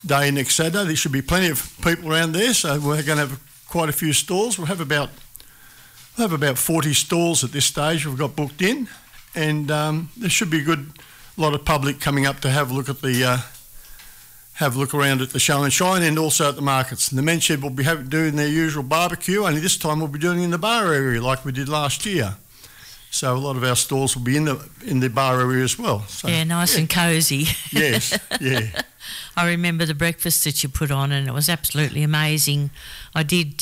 day next Saturday. There should be plenty of people around there, so we're going to have quite a few stalls. We'll have about 40 stalls at this stage we've got booked in, and there should be a good lot of public coming up to have a look at the have a look around at the show and shine, and also at the markets. And the men's shed will be doing their usual barbecue, only this time we'll be doing it in the bar area like we did last year. So a lot of our stalls will be in the bar area as well. So, yeah, nice and cosy. Yes, yeah. I remember the breakfast that you put on, and it was absolutely amazing. I did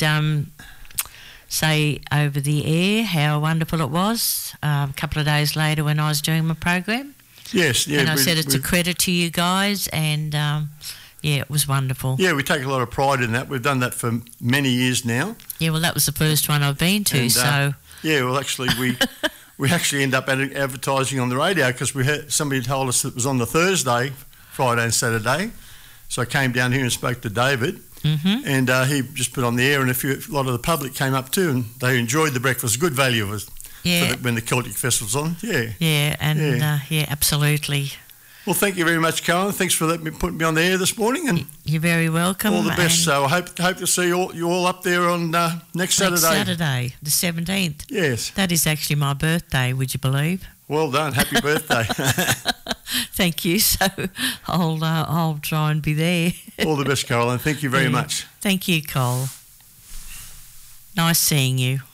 say over the air how wonderful it was a couple of days later when I was doing my program. Yes, yeah. And I said it's a credit to you guys, and yeah, it was wonderful. Yeah, we take a lot of pride in that. We've done that for many years now. Yeah, well, that was the first one I've been to, and, so... Yeah, well, actually, we actually end up advertising on the radio because somebody told us it was on the Thursday, Friday and Saturday. So I came down here and spoke to David, and he just put on the air, and a lot of the public came up too, and they enjoyed the breakfast. Good value of it. Yeah. When the Celtic Festival's on, yeah. Yeah, and yeah, absolutely. Well, thank you very much, Carolyn. Thanks for putting me on the air this morning, and you're very welcome. All the best. So I hope to see you all up there on next Saturday. Next Saturday, the 17th. Yes. That is actually my birthday. Would you believe? Well done. Happy birthday. Thank you. So I'll try and be there. All the best, Carolyn. Thank you very much. Thank you, Cole. Nice seeing you.